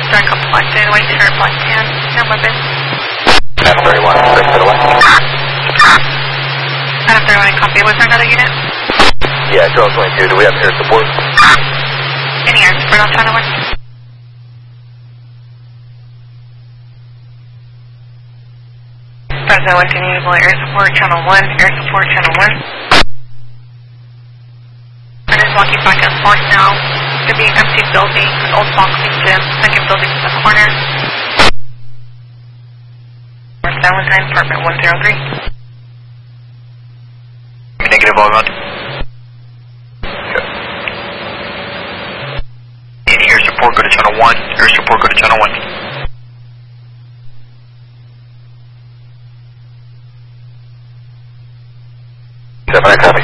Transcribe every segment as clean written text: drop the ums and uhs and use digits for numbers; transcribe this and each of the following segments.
Strike up flight data, wait, turn flight 10, no weapon. Adam 31, break to the west. Adam 31, copy. Was there another unit? Yeah, Charles 22, do we have air support? Any air support on Channel 1? Fresno 1, enable air support, Channel 1, air support, Channel 1. I'm just walking back and forth now. It's going to be an empty building, an old boxing gym, second building in the corner. North Valentine, apartment 103. Negative all around. Any air support, go to Channel 1. Air support, go to Channel 1. 7, I copy.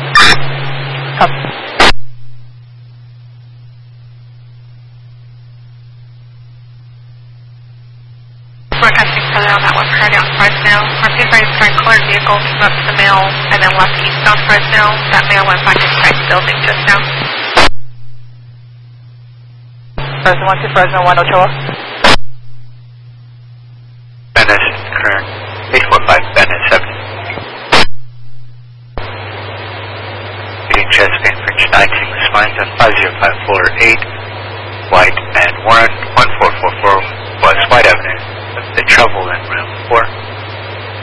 Broadcasting further on that one, heard out Fresno. Our paper colored vehicle came up to the mail and then left eastbound Fresno. That mail went back inside the building just now. Fresno 1 to Fresno 1, Ochoa. Venice, current 845, Venice 7. Reading Chesapeake, French 19, spines on 50548, White and Warren 1444 West White Avenue. The trouble in